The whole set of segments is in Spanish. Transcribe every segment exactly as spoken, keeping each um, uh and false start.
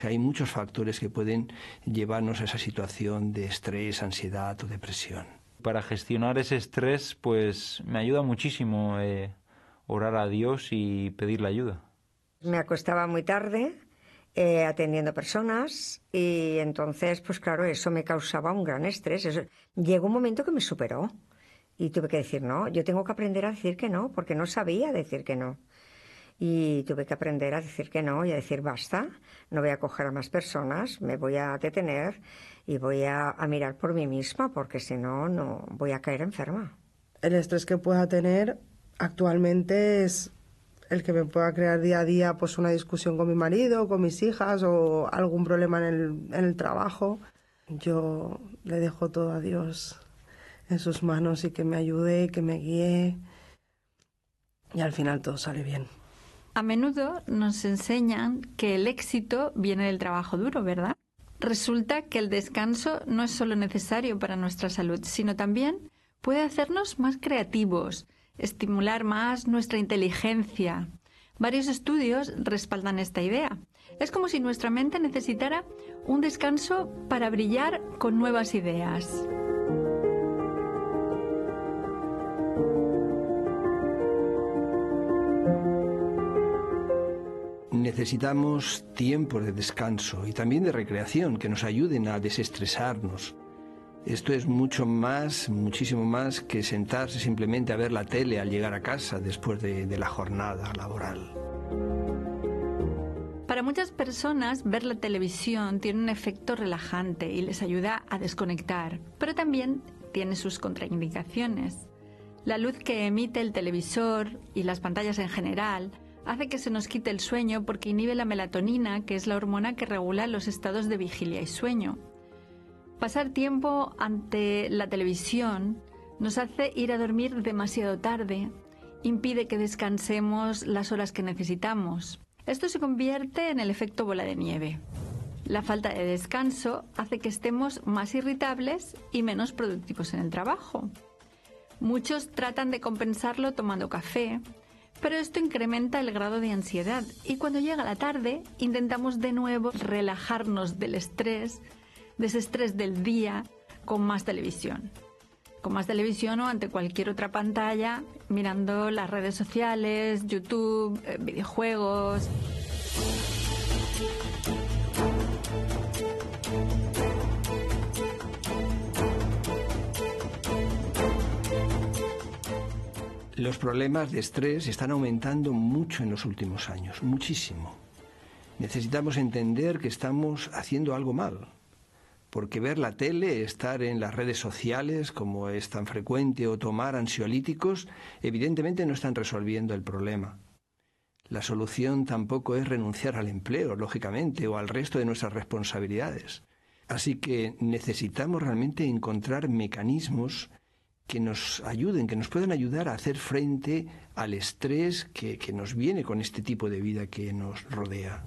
Hay muchos factores que pueden llevarnos a esa situación de estrés, ansiedad o depresión. Para gestionar ese estrés, pues me ayuda muchísimo eh, orar a Dios y pedirle ayuda. Me acostaba muy tarde eh, atendiendo personas y entonces, pues claro, eso me causaba un gran estrés. Eso, llegó un momento que me superó y tuve que decir no. Yo tengo que aprender a decir que no, porque no sabía decir que no. Y tuve que aprender a decir que no y a decir basta, no voy a coger a más personas, me voy a detener y voy a, a mirar por mí misma, porque si no, no voy a caer enferma. El estrés que pueda tener actualmente es el que me pueda crear día a día pues una discusión con mi marido, con mis hijas o algún problema en el, en el trabajo. Yo le dejo todo a Dios en sus manos y que me ayude, que me guíe y al final todo sale bien. A menudo nos enseñan que el éxito viene del trabajo duro, ¿verdad? Resulta que el descanso no es solo necesario para nuestra salud, sino también puede hacernos más creativos, estimular más nuestra inteligencia. Varios estudios respaldan esta idea. Es como si nuestra mente necesitara un descanso para brillar con nuevas ideas. Necesitamos tiempos de descanso y también de recreación que nos ayuden a desestresarnos. Esto es mucho más, muchísimo más que sentarse simplemente a ver la tele al llegar a casa después de, de la jornada laboral. Para muchas personas, ver la televisión tiene un efecto relajante y les ayuda a desconectar, pero también tiene sus contraindicaciones. La luz que emite el televisor y las pantallas en general hace que se nos quite el sueño porque inhibe la melatonina, que es la hormona que regula los estados de vigilia y sueño. Pasar tiempo ante la televisión nos hace ir a dormir demasiado tarde, impide que descansemos las horas que necesitamos. Esto se convierte en el efecto bola de nieve. La falta de descanso hace que estemos más irritables y menos productivos en el trabajo. Muchos tratan de compensarlo tomando café, pero esto incrementa el grado de ansiedad y cuando llega la tarde intentamos de nuevo relajarnos del estrés, de ese estrés del día, con más televisión. Con más televisión o ante cualquier otra pantalla, mirando las redes sociales, YouTube, eh, videojuegos. Los problemas de estrés están aumentando mucho en los últimos años, muchísimo. Necesitamos entender que estamos haciendo algo mal, porque ver la tele, estar en las redes sociales, como es tan frecuente, o tomar ansiolíticos, evidentemente no están resolviendo el problema. La solución tampoco es renunciar al empleo, lógicamente, o al resto de nuestras responsabilidades. Así que necesitamos realmente encontrar mecanismos que nos ayuden, que nos puedan ayudar a hacer frente al estrés que, que nos viene con este tipo de vida que nos rodea.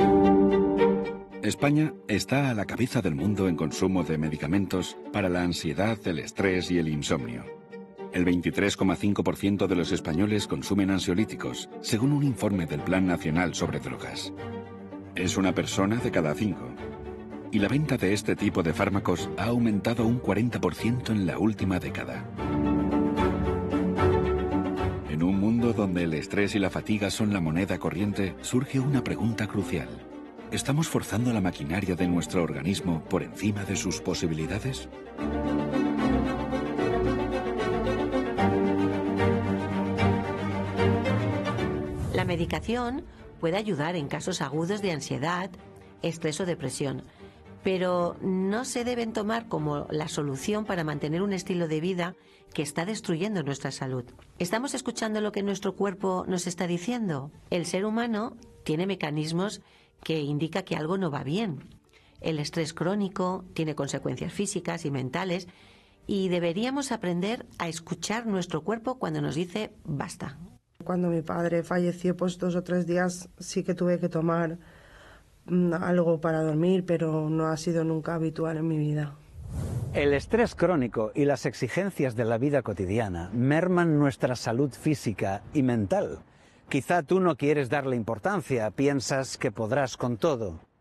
España está a la cabeza del mundo en consumo de medicamentos para la ansiedad, el estrés y el insomnio. El veintitrés coma cinco por ciento de los españoles consumen ansiolíticos, según un informe del Plan Nacional sobre Drogas. Es una persona de cada cinco. Y la venta de este tipo de fármacos ha aumentado un cuarenta por ciento en la última década. En un mundo donde el estrés y la fatiga son la moneda corriente, surge una pregunta crucial. ¿Estamos forzando la maquinaria de nuestro organismo por encima de sus posibilidades? La medicación puede ayudar en casos agudos de ansiedad, estrés o depresión, pero no se deben tomar como la solución para mantener un estilo de vida que está destruyendo nuestra salud. ¿Estamos escuchando lo que nuestro cuerpo nos está diciendo? El ser humano tiene mecanismos que indican que algo no va bien. El estrés crónico tiene consecuencias físicas y mentales y deberíamos aprender a escuchar nuestro cuerpo cuando nos dice basta. Cuando mi padre falleció, pues dos o tres días sí que tuve que tomar algo para dormir, pero no ha sido nunca habitual en mi vida. El estrés crónico y las exigencias de la vida cotidiana merman nuestra salud física y mental. Quizá tú no quieres darle importancia, piensas que podrás con todo.